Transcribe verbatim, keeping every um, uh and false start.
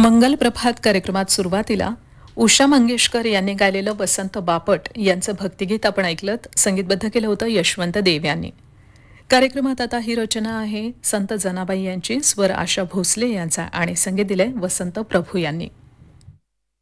मंगल प्रभात कार्यक्रमात सुरुवातीला उषा मंगेशकर यांनी गायलेलं वसंत बापट यांचं भक्तिगीत आपण ऐकलं. संगीतबद्ध केलं होतं यशवंत देव यांनी. कार्यक्रमात आता ही रचना आहे संत जनाबाई यांची, स्वर आशा भोसले यांचा आणि संगीत दिले वसंत प्रभू यांनी.